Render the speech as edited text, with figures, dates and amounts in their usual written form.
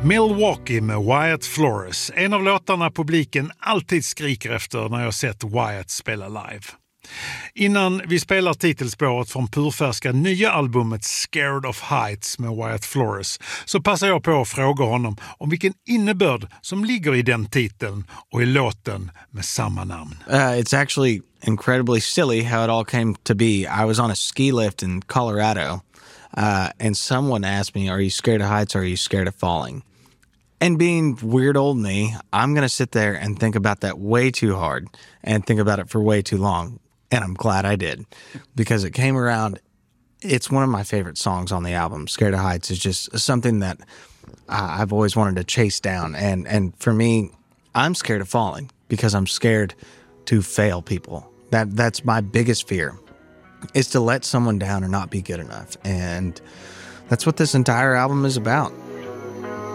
Milwaukee med Wyatt Flores, en av låtarna publiken alltid skriker efter när jag sett Wyatt spela live. Innan vi spelar titelspåret från purfärska nya albumet Scared of Heights med Wyatt Flores så passar jag på att fråga honom om vilken innebörd som ligger i den titeln och i låten med samma namn. It's actually incredibly silly how it all came to be. I was on a ski lift in Colorado and someone asked me, are you scared of heights or are you scared of falling? And being weird old me, I'm going to sit there and think about that way too hard and think about it for way too long. And I'm glad I did because it came around. It's one of my favorite songs on the album. Scared of Heights is just something that I've always wanted to chase down. And for me, I'm scared of falling because I'm scared to fail people. That's my biggest fear, is to let someone down or not be good enough. And that's what this entire album is about.